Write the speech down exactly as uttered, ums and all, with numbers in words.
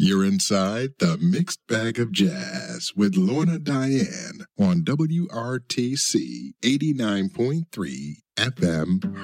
You're inside the Mixed Bag of Jazz with Lorna Diane on W R T C eighty-nine point three F M.